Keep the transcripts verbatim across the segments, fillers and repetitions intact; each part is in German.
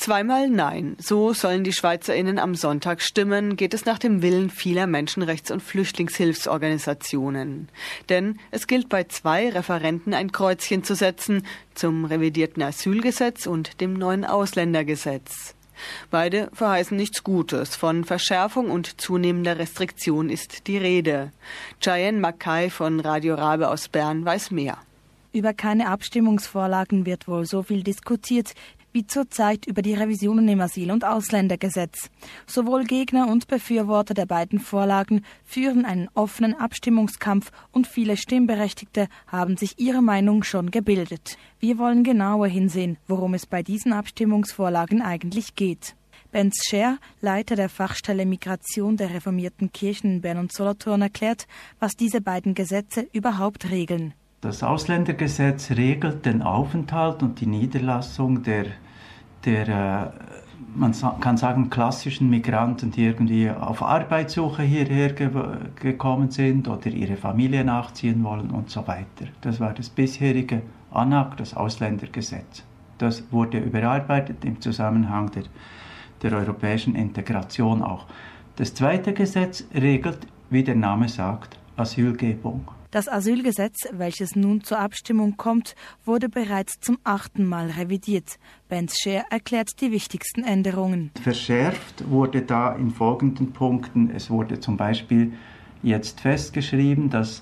Zweimal Nein. So sollen die SchweizerInnen am Sonntag stimmen, geht es nach dem Willen vieler Menschenrechts- und Flüchtlingshilfsorganisationen. Denn es gilt bei zwei Referenden ein Kreuzchen zu setzen, zum revidierten Asylgesetz und dem neuen Ausländergesetz. Beide verheißen nichts Gutes. Von Verschärfung und zunehmender Restriktion ist die Rede. Cheyenne Mackay von Radio Rabe aus Bern weiß mehr. Über keine Abstimmungsvorlagen wird wohl so viel diskutiert wie zurzeit über die Revisionen im Asyl- und Ausländergesetz. Sowohl Gegner und Befürworter der beiden Vorlagen führen einen offenen Abstimmungskampf und viele Stimmberechtigte haben sich ihre Meinung schon gebildet. Wir wollen genauer hinsehen, worum es bei diesen Abstimmungsvorlagen eigentlich geht. Benz Scher, Leiter der Fachstelle Migration der reformierten Kirchen in Bern und Solothurn, erklärt, was diese beiden Gesetze überhaupt regeln. Das Ausländergesetz regelt den Aufenthalt und die Niederlassung der, der man kann sagen, klassischen Migranten, die irgendwie auf Arbeitssuche hierher ge- gekommen sind oder ihre Familie nachziehen wollen und so weiter. Das war das bisherige A N A G, das Ausländergesetz. Das wurde überarbeitet im Zusammenhang der, der europäischen Integration auch. Das zweite Gesetz regelt, wie der Name sagt, Asylgebung. Das Asylgesetz, welches nun zur Abstimmung kommt, wurde bereits zum achten Mal revidiert. Benz Scher erklärt die wichtigsten Änderungen. Verschärft wurde da in folgenden Punkten. Es wurde zum Beispiel jetzt festgeschrieben, dass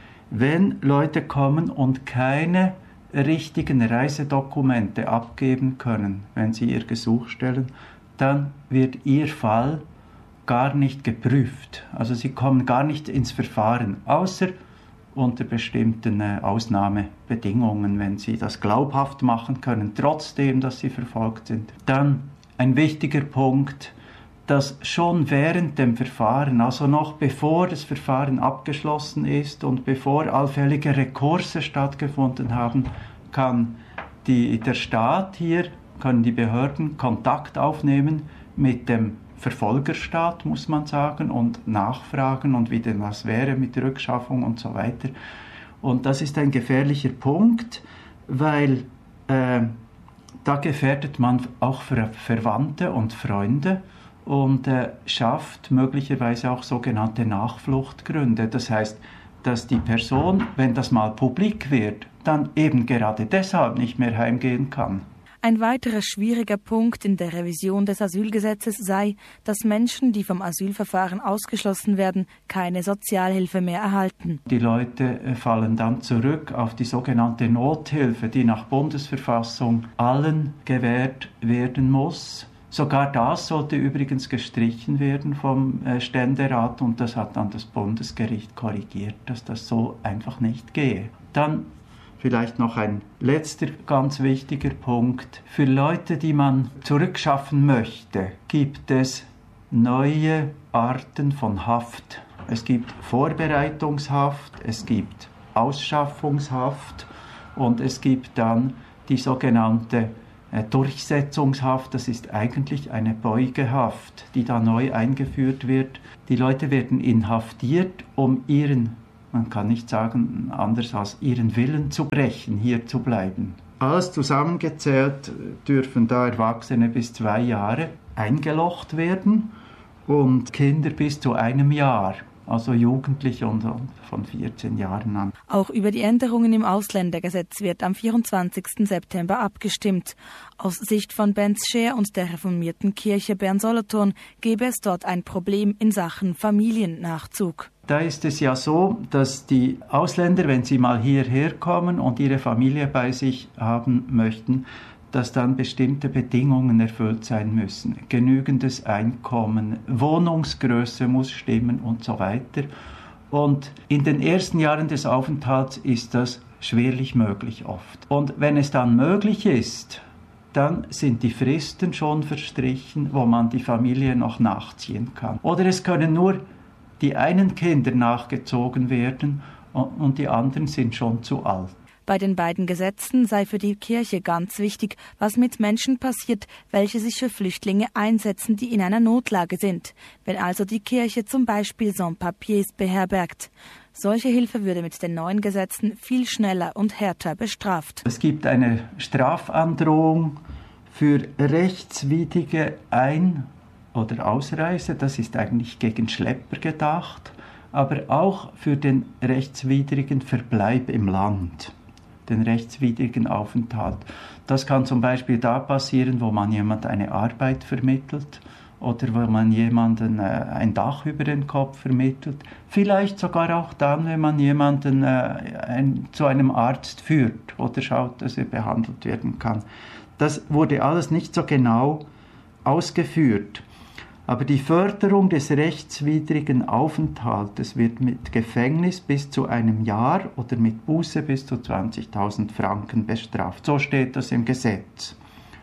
wenn Leute kommen und keine richtigen Reisedokumente abgeben können, wenn sie ihr Gesuch stellen, dann wird ihr Fall gar nicht geprüft. Also sie kommen gar nicht ins Verfahren, außer unter bestimmten äh, Ausnahmebedingungen, wenn sie das glaubhaft machen können, trotzdem, dass sie verfolgt sind. Dann ein wichtiger Punkt, dass schon während dem Verfahren, also noch bevor das Verfahren abgeschlossen ist und bevor allfällige Rekurse stattgefunden haben, kann die, der Staat hier, können die Behörden Kontakt aufnehmen mit dem Verfolgerstaat, muss man sagen, und nachfragen und wie denn was wäre mit Rückschaffung und so weiter. Und das ist ein gefährlicher Punkt, weil äh, da gefährdet man auch Ver- Verwandte und Freunde und äh, schafft möglicherweise auch sogenannte Nachfluchtgründe. Das heißt, dass die Person, wenn das mal publik wird, dann eben gerade deshalb nicht mehr heimgehen kann. Ein weiterer schwieriger Punkt in der Revision des Asylgesetzes sei, dass Menschen, die vom Asylverfahren ausgeschlossen werden, keine Sozialhilfe mehr erhalten. Die Leute fallen dann zurück auf die sogenannte Nothilfe, die nach Bundesverfassung allen gewährt werden muss. Sogar das sollte übrigens gestrichen werden vom Ständerat und das hat dann das Bundesgericht korrigiert, dass das so einfach nicht gehe. Dann vielleicht noch ein letzter ganz wichtiger Punkt. Für Leute, die man zurückschaffen möchte, gibt es neue Arten von Haft. Es gibt Vorbereitungshaft, es gibt Ausschaffungshaft und es gibt dann die sogenannte Durchsetzungshaft. Das ist eigentlich eine Beugehaft, die da neu eingeführt wird. Die Leute werden inhaftiert, um ihren Man kann nicht sagen, anders als ihren Willen zu brechen, hier zu bleiben. Alles zusammengezählt dürfen da Erwachsene bis zwei Jahre eingelocht werden und Kinder bis zu einem Jahr, also Jugendliche und von vierzehn Jahren an. Auch über die Änderungen im Ausländergesetz wird am vierundzwanzigsten September abgestimmt. Aus Sicht von Benz Scher und der reformierten Kirche Bern-Solothurn gäbe es dort ein Problem in Sachen Familiennachzug. Da ist es ja so, dass die Ausländer, wenn sie mal hierher kommen und ihre Familie bei sich haben möchten, dass dann bestimmte Bedingungen erfüllt sein müssen. Genügendes Einkommen, Wohnungsgröße muss stimmen und so weiter. Und in den ersten Jahren des Aufenthalts ist das schwerlich möglich oft. Und wenn es dann möglich ist, dann sind die Fristen schon verstrichen, wo man die Familie noch nachziehen kann. Oder es können nur die einen Kinder nachgezogen werden und die anderen sind schon zu alt. Bei den beiden Gesetzen sei für die Kirche ganz wichtig, was mit Menschen passiert, welche sich für Flüchtlinge einsetzen, die in einer Notlage sind. Wenn also die Kirche zum Beispiel Sans-Papiers beherbergt. Solche Hilfe würde mit den neuen Gesetzen viel schneller und härter bestraft. Es gibt eine Strafandrohung für rechtswidrige Ein- oder Ausreise, das ist eigentlich gegen Schlepper gedacht, aber auch für den rechtswidrigen Verbleib im Land, den rechtswidrigen Aufenthalt. Das kann zum Beispiel da passieren, wo man jemand eine Arbeit vermittelt oder wo man jemanden äh, ein Dach über den Kopf vermittelt. Vielleicht sogar auch dann, wenn man jemanden äh, ein, zu einem Arzt führt oder schaut, dass er behandelt werden kann. Das wurde alles nicht so genau ausgeführt. Aber die Förderung des rechtswidrigen Aufenthaltes wird mit Gefängnis bis zu einem Jahr oder mit Buße bis zu zwanzigtausend Franken bestraft. So steht das im Gesetz.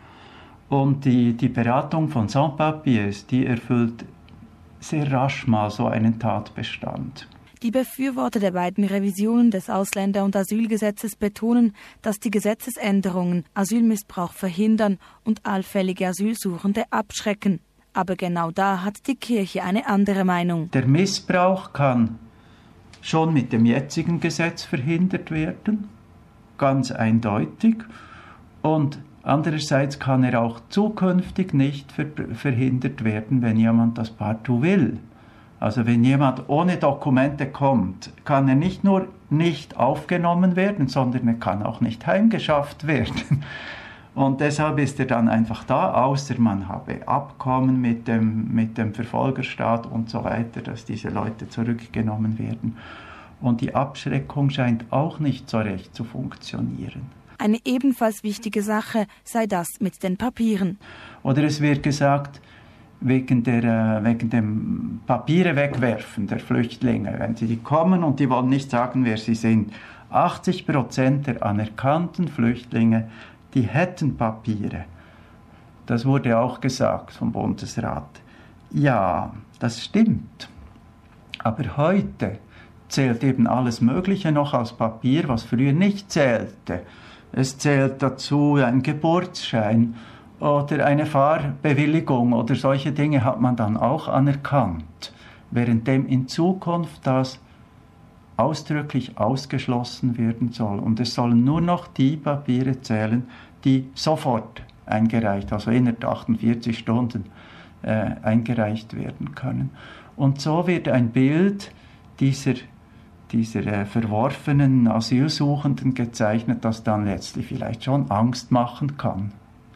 Und die, die Beratung von Sans-Papiers, die erfüllt sehr rasch mal so einen Tatbestand. Die Befürworter der beiden Revisionen des Ausländer- und Asylgesetzes betonen, dass die Gesetzesänderungen Asylmissbrauch verhindern und allfällige Asylsuchende abschrecken. Aber genau da hat die Kirche eine andere Meinung. Der Missbrauch kann schon mit dem jetzigen Gesetz verhindert werden, ganz eindeutig. Und andererseits kann er auch zukünftig nicht ver- verhindert werden, wenn jemand das partout will. Also wenn jemand ohne Dokumente kommt, kann er nicht nur nicht aufgenommen werden, sondern er kann auch nicht heimgeschafft werden. Und deshalb ist er dann einfach da, außer man habe Abkommen mit dem, mit dem Verfolgerstaat und so weiter, dass diese Leute zurückgenommen werden. Und die Abschreckung scheint auch nicht so recht zu funktionieren. Eine ebenfalls wichtige Sache sei das mit den Papieren. Oder es wird gesagt, wegen, der, wegen dem Papiere wegwerfen der Flüchtlinge, wenn sie kommen und die wollen nicht sagen, wer sie sind. achtzig Prozent der anerkannten Flüchtlinge, die hätten Papiere. Das wurde auch gesagt vom Bundesrat. Ja, das stimmt. Aber heute zählt eben alles Mögliche noch als Papier, was früher nicht zählte. Es zählt dazu ein Geburtsschein oder eine Fahrbewilligung oder solche Dinge hat man dann auch anerkannt, währenddem in Zukunft das ausdrücklich ausgeschlossen werden soll. Und es sollen nur noch die Papiere zählen, die sofort eingereicht, also innerhalb achtundvierzig Stunden äh, eingereicht werden können. Und so wird ein Bild dieser, dieser äh, verworfenen Asylsuchenden gezeichnet, das dann letztlich vielleicht schon Angst machen kann.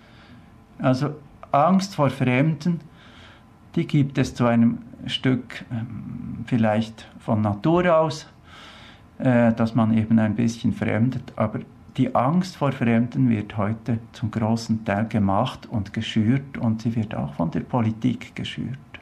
Also Angst vor Fremden, die gibt es zu einem Stück ähm, vielleicht von Natur aus, äh, dass man eben ein bisschen fremdet, aber die Angst vor Fremden wird heute zum großen Teil gemacht und geschürt und sie wird auch von der Politik geschürt.